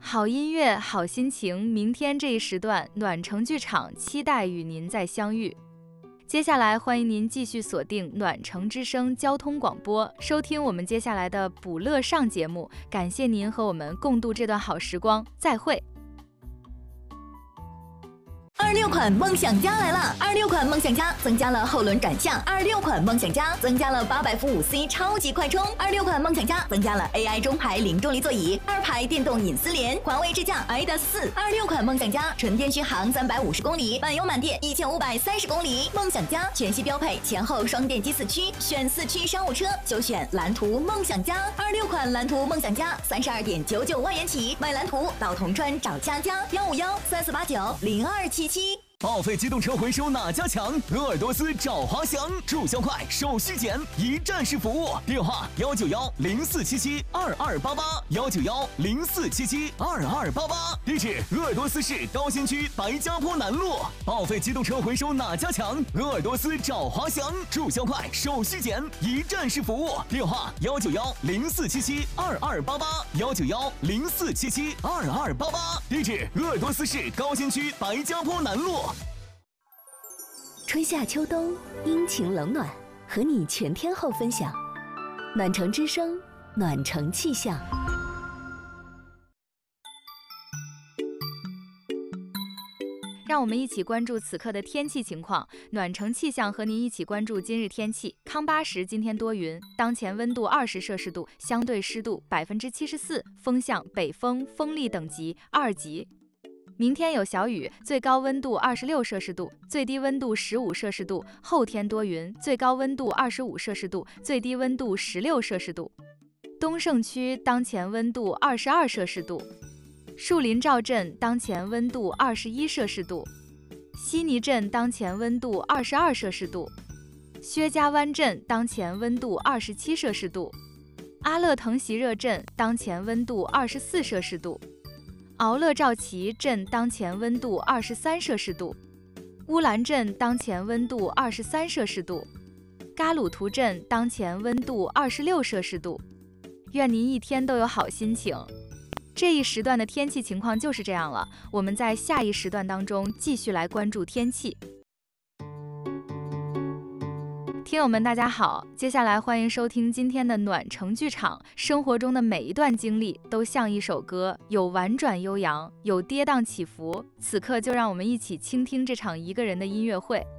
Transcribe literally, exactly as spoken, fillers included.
好音乐，好心情。明天这一时段，暖城剧场期待与您再相遇。接下来，欢迎您继续锁定暖城之声交通广播，收听我们接下来的补乐上节目。感谢您和我们共度这段好时光，再会。 二六款梦想家来了！二六款梦想家增加了后轮转向，二六款梦想家增加了八百伏五 C 超级快充，二六款梦想家增加了 A I 中排零重力座椅，二排电动隐私帘，环卫支架 I D A 四。二六款梦想家纯电续航三百五十公里，满油满电一千五百三十公里。梦想家全系标配前后双电机四驱，选四驱商务车就选蓝图梦想家。二六款蓝图梦想家三十二点九九万元起，买蓝图到铜川找佳佳幺五幺三四八九零二七七。 报废机动车回收哪家强？鄂尔多斯找华翔，注销快，手续简，一站式服务。电话幺九幺零四七七二二八八幺九幺零四七七二二八八。地址：鄂尔多斯市高新区白家坡南路。报废机动车回收哪家强？鄂尔多斯找华翔，注销快，手续简，一站式服务。电话幺九幺零四七七二二八八幺九幺零四七七二二八八。地址：鄂尔多斯市高新区白家坡南路。 春夏秋冬，阴晴冷暖，和你全天候分享。暖城之声，暖城气象。 让我们一起关注此刻的天气情况。暖城气象和您一起关注今日天气。康巴什今天多云，当前温度二十摄氏度，相对湿度百分之七十四，风向北风，风力等级二级。明天有小雨，最高温度二十六摄氏度，最低温度十五摄氏度。后天多云，最高温度二十五摄氏度，最低温度十六摄氏度。东胜区当前温度二十二摄氏度，树林赵镇当前温度二十一摄氏度，悉尼镇当前温度二十二摄氏度，薛家湾镇当前温度二十七摄氏度，阿勒腾席热镇当前温度二十四摄氏度。敖勒赵旗镇当前温度二十三摄氏度，乌兰镇当前温度二十三摄氏度，嘎鲁图镇当前温度二十六摄氏度。愿您一天都有好心情。这一时段的天气情况就是这样了，我们在下一时段当中继续来关注天气。听友们大家好，接下来欢迎收听今天的暖城剧场。生活中的每一段经历都像一首歌，有婉转悠扬，有跌宕起伏。此刻就让我们一起倾听这场一个人的音乐会。